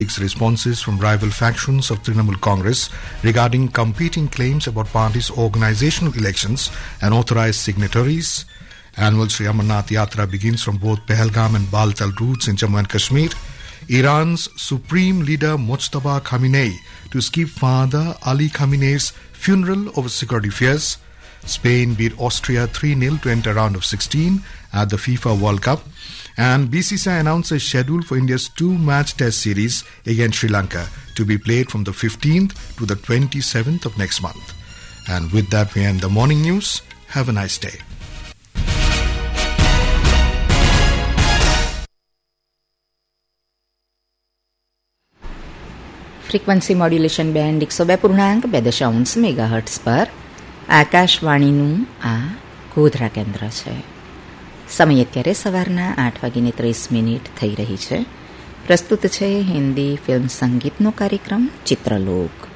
seeks responses from rival factions of Trinamool Congress regarding competing claims about party's organizational elections and authorized signatories. Annual Sri Amarnath Yatra begins from both Pahalgam and Baltal routes in Jammu and Kashmir. Iran's supreme leader Mojtaba Khamenei to skip Father Ali Khamenei's funeral over security fears. Spain beat Austria 3-0 to enter round of 16 at the FIFA World Cup. And BCCI announced a schedule for India's 2-match test series against Sri Lanka to be played from the 15th to the 27th of next month. And with that, we end the morning news. Have a nice day. Frequency modulation band 102.2 megahertz પર આકાશવાણીનું આ ગોધરા કેન્દ્ર છે. સમય અત્યારે સવારના 8:30 થઈ રહી છે. પ્રસ્તુત છે હિન્દી ફિલ્મ સંગીતનો કાર્યક્રમ ચિત્રલોક.